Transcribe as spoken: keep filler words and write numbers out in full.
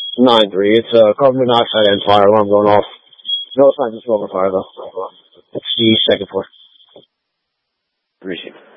nine three. It's uh, carbon monoxide and fire alarm going off. No signs of smoke or fire, though. It's the second floor. Appreciate it.